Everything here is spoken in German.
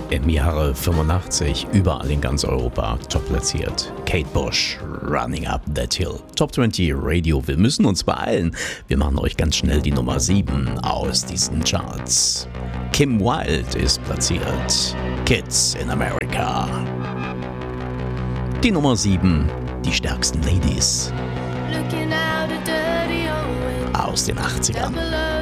Im Jahre 85 überall in ganz Europa top platziert. Kate Bush, Running Up That Hill. Top 20 Radio. Wir müssen uns beeilen. Wir machen euch ganz schnell die Nummer 7 aus diesen Charts. Kim Wilde ist platziert. Kids in America. Die Nummer 7, die stärksten Ladies aus den 80ern.